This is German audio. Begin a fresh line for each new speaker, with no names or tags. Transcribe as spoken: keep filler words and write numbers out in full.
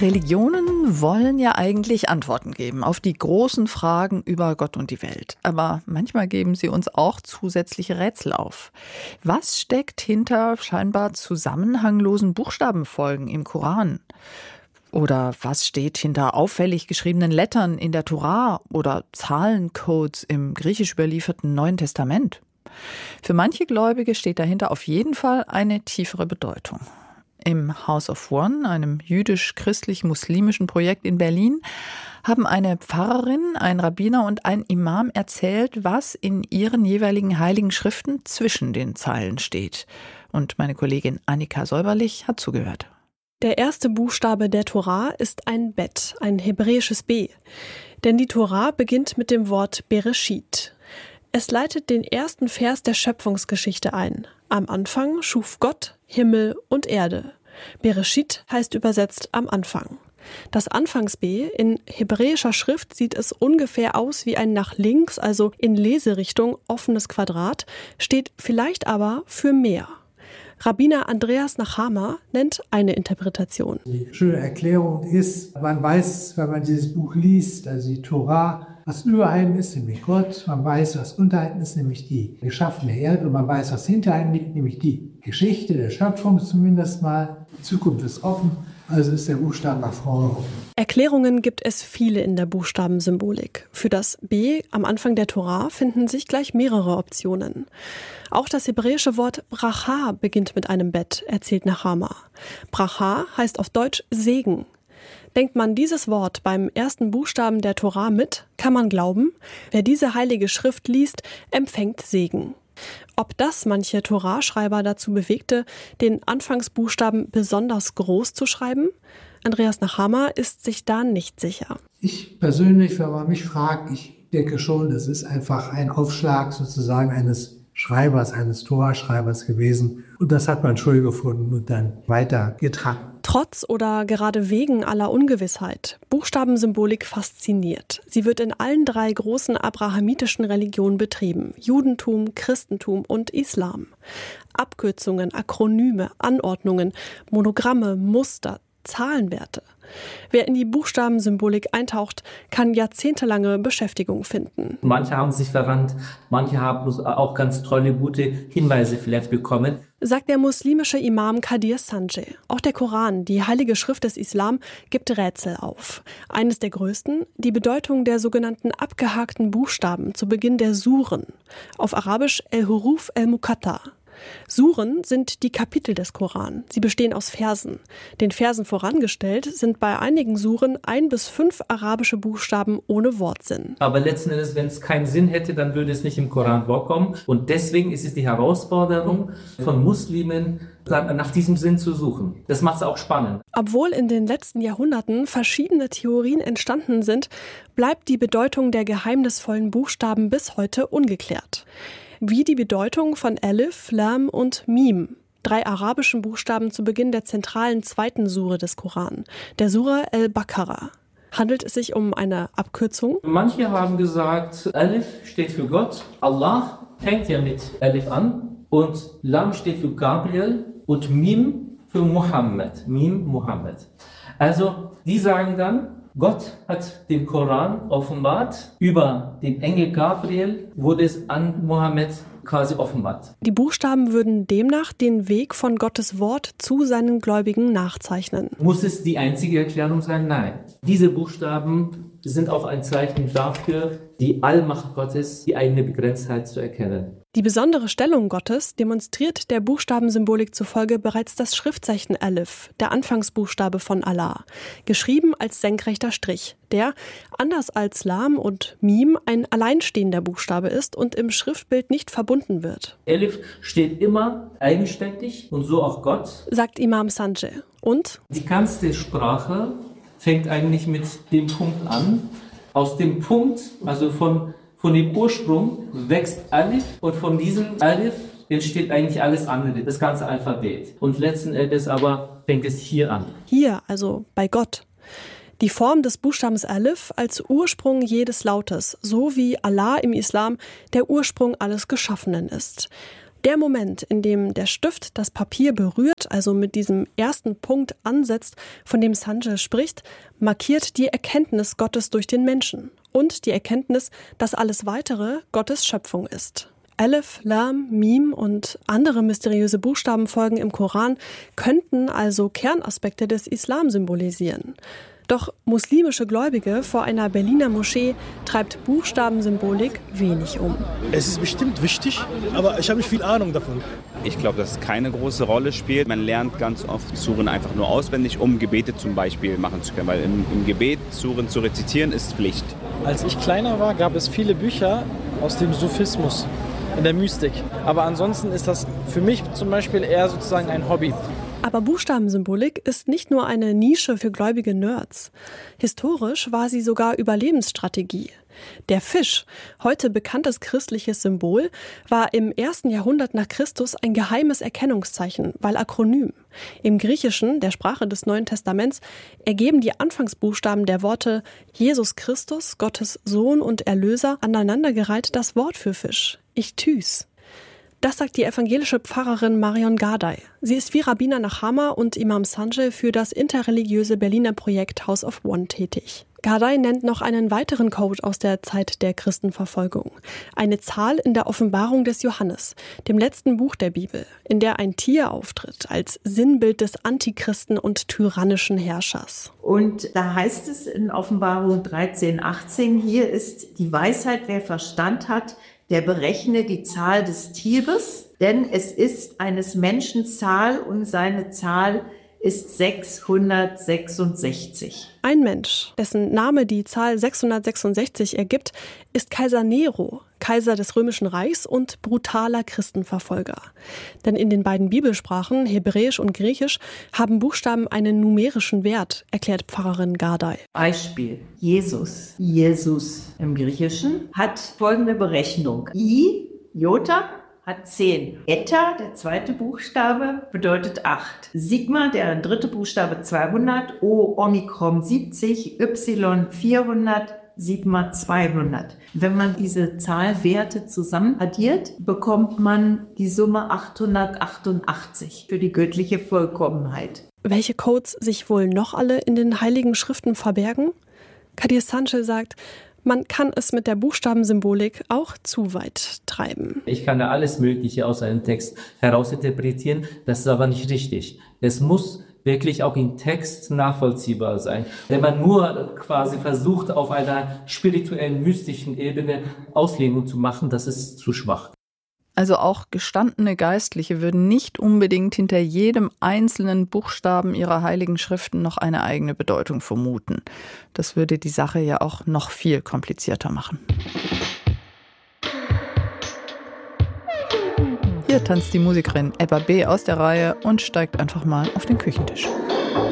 Religionen wollen ja eigentlich Antworten geben auf die großen Fragen über Gott und die Welt. Aber manchmal geben sie uns auch zusätzliche Rätsel auf. Was steckt hinter scheinbar zusammenhanglosen Buchstabenfolgen im Koran? Oder was steht hinter auffällig geschriebenen Lettern in der Tora oder Zahlencodes im griechisch überlieferten Neuen Testament? Für manche Gläubige steht dahinter auf jeden Fall eine tiefere Bedeutung. Im House of One, einem jüdisch-christlich-muslimischen Projekt in Berlin, haben eine Pfarrerin, ein Rabbiner und ein Imam erzählt, was in ihren jeweiligen heiligen Schriften zwischen den Zeilen steht. Und meine Kollegin Annika Säuberlich hat zugehört.
Der erste Buchstabe der Tora ist ein Bet, ein hebräisches B. Denn die Tora beginnt mit dem Wort Bereshit. Es leitet den ersten Vers der Schöpfungsgeschichte ein. Am Anfang schuf Gott Himmel und Erde. Bereshit heißt übersetzt am Anfang. Das Anfangs-B in hebräischer Schrift sieht es ungefähr aus wie ein nach links, also in Leserichtung offenes Quadrat, steht vielleicht aber für mehr. Rabbiner Andreas Nachama nennt eine Interpretation.
Die schöne Erklärung ist, man weiß, wenn man dieses Buch liest, also die Tora, was über einem ist, nämlich Gott, man weiß, was unter einem ist, nämlich die geschaffene Erde, und man weiß, was hinter einem liegt, nämlich die Geschichte der Schöpfung zumindest mal. Die Zukunft ist offen, also ist der Buchstabe nach vorne offen.
Erklärungen gibt es viele in der Buchstabensymbolik. Für das B am Anfang der Tora finden sich gleich mehrere Optionen. Auch das hebräische Wort Bracha beginnt mit einem Bet, erzählt Nachama. Bracha heißt auf Deutsch Segen. Denkt man dieses Wort beim ersten Buchstaben der Tora mit, kann man glauben, wer diese heilige Schrift liest, empfängt Segen. Ob das manche Tora-Schreiber dazu bewegte, den Anfangsbuchstaben besonders groß zu schreiben? Andreas Nachama ist sich da nicht sicher.
Ich persönlich, wenn man mich fragt, ich denke schon, das ist einfach ein Aufschlag sozusagen eines Schreibers, eines Tora-Schreibers gewesen. Und das hat man schön gefunden und dann weitergetragen.
Trotz oder gerade wegen aller Ungewissheit, Buchstabensymbolik fasziniert. Sie wird in allen drei großen abrahamitischen Religionen betrieben: Judentum, Christentum und Islam. Abkürzungen, Akronyme, Anordnungen, Monogramme, Muster, Zahlenwerte. Wer in die Buchstabensymbolik eintaucht, kann jahrzehntelange Beschäftigung finden.
Manche haben sich verrannt, manche haben auch ganz tolle, gute Hinweise vielleicht bekommen.
Sagt der muslimische Imam Kadir Sanjay. Auch der Koran, die heilige Schrift des Islam, gibt Rätsel auf. Eines der größten, die Bedeutung der sogenannten abgehakten Buchstaben zu Beginn der Suren. Auf Arabisch El-Huruf el-Muqatta. Suren sind die Kapitel des Koran. Sie bestehen aus Versen. Den Versen vorangestellt sind bei einigen Suren ein bis fünf arabische Buchstaben ohne Wortsinn.
Aber letzten Endes, wenn es keinen Sinn hätte, dann würde es nicht im Koran vorkommen. Und deswegen ist es die Herausforderung von Muslimen, nach diesem Sinn zu suchen. Das macht es auch spannend.
Obwohl in den letzten Jahrhunderten verschiedene Theorien entstanden sind, bleibt die Bedeutung der geheimnisvollen Buchstaben bis heute ungeklärt. Wie die Bedeutung von Alif, Lam und Mim, drei arabischen Buchstaben zu Beginn der zentralen zweiten Sure des Koran, der Sure Al-Baqarah. Handelt es sich um eine Abkürzung?
Manche haben gesagt, Alif steht für Gott, Allah fängt ja mit Alif an, und Lam steht für Gabriel und Mim für Muhammad, Mim Muhammad. Also die sagen dann, Gott hat den Koran offenbart, über den Engel Gabriel wurde es an Mohammed quasi offenbart.
Die Buchstaben würden demnach den Weg von Gottes Wort zu seinen Gläubigen nachzeichnen.
Muss es die einzige Erklärung sein? Nein. Diese Buchstaben sind auch ein Zeichen dafür, die Allmacht Gottes, die eigene Begrenztheit zu erkennen.
Die besondere Stellung Gottes demonstriert der Buchstabensymbolik zufolge bereits das Schriftzeichen Alif, der Anfangsbuchstabe von Allah, geschrieben als senkrechter Strich, der, anders als Lam und Mim, ein alleinstehender Buchstabe ist und im Schriftbild nicht verbunden wird.
Alif steht immer eigenständig und so auch Gott, sagt
Imam Sanjay. Und?
Die ganze Sprache fängt eigentlich mit dem Punkt an. Aus dem Punkt, also von Von dem Ursprung wächst Alif, und von diesem Alif entsteht eigentlich alles andere, das ganze Alphabet. Und letzten Endes aber fängt es hier an.
Hier, also bei Gott. Die Form des Buchstabens Alif als Ursprung jedes Lautes, so wie Allah im Islam der Ursprung alles Geschaffenen ist. Der Moment, in dem der Stift das Papier berührt, also mit diesem ersten Punkt ansetzt, von dem Sanjay spricht, markiert die Erkenntnis Gottes durch den Menschen und die Erkenntnis, dass alles Weitere Gottes Schöpfung ist. Alif, Lam, Mim und andere mysteriöse Buchstabenfolgen im Koran könnten also Kernaspekte des Islam symbolisieren. Doch muslimische Gläubige vor einer Berliner Moschee treibt Buchstabensymbolik wenig um.
Es ist bestimmt wichtig, aber ich habe nicht viel Ahnung davon.
Ich glaube, dass es keine große Rolle spielt. Man lernt ganz oft Suren einfach nur auswendig, um Gebete zum Beispiel machen zu können. Weil im, im Gebet Suren zu rezitieren ist Pflicht.
Als ich kleiner war, gab es viele Bücher aus dem Sufismus, in der Mystik. Aber ansonsten ist das für mich zum Beispiel eher sozusagen ein Hobby.
Aber Buchstabensymbolik ist nicht nur eine Nische für gläubige Nerds. Historisch war sie sogar Überlebensstrategie. Der Fisch, heute bekanntes christliches Symbol, war im ersten Jahrhundert nach Christus ein geheimes Erkennungszeichen, weil Akronym. Im Griechischen, der Sprache des Neuen Testaments, ergeben die Anfangsbuchstaben der Worte Jesus Christus, Gottes Sohn und Erlöser, aneinandergereiht das Wort für Fisch, Ichthys. Das sagt die evangelische Pfarrerin Marion Gardai. Sie ist wie Rabbiner Nachama und Imam Sanjay für das interreligiöse Berliner Projekt House of One tätig. Gardai nennt noch einen weiteren Code aus der Zeit der Christenverfolgung. Eine Zahl in der Offenbarung des Johannes, dem letzten Buch der Bibel, in der ein Tier auftritt als Sinnbild des Antichristen und tyrannischen Herrschers.
Und da heißt es in Offenbarung dreizehn, achtzehn, hier ist die Weisheit, wer Verstand hat, der berechne die Zahl des Tieres, denn es ist eines Menschen Zahl und seine Zahl ist sechshundertsechsundsechzig.
Ein Mensch, dessen Name die Zahl sechshundertsechsundsechzig ergibt, ist Kaiser Nero, Kaiser des Römischen Reichs und brutaler Christenverfolger. Denn in den beiden Bibelsprachen, Hebräisch und Griechisch, haben Buchstaben einen numerischen Wert, erklärt Pfarrerin Gardai.
Beispiel: Jesus, Jesus im Griechischen, hat folgende Berechnung. I, Jota, hat zehn. Eta, der zweite Buchstabe, bedeutet acht. Sigma, der dritte Buchstabe, zweihundert. O, Omikron siebzig. Y, vierhundert. Sigma, zweihundert. Wenn man diese Zahlwerte zusammen addiert, bekommt man die Summe achthundertachtundachtzig für die göttliche Vollkommenheit.
Welche Codes sich wohl noch alle in den Heiligen Schriften verbergen? Kadir Sanjay sagt, man kann es mit der Buchstabensymbolik auch zu weit treiben.
Ich kann da alles Mögliche aus einem Text herausinterpretieren, das ist aber nicht richtig. Es muss wirklich auch im Text nachvollziehbar sein. Wenn man nur quasi versucht, auf einer spirituellen, mystischen Ebene Auslegung zu machen, das ist zu schwach.
Also auch gestandene Geistliche würden nicht unbedingt hinter jedem einzelnen Buchstaben ihrer heiligen Schriften noch eine eigene Bedeutung vermuten. Das würde die Sache ja auch noch viel komplizierter machen. Hier tanzt die Musikerin Ebba B. aus der Reihe und steigt einfach mal auf den Küchentisch.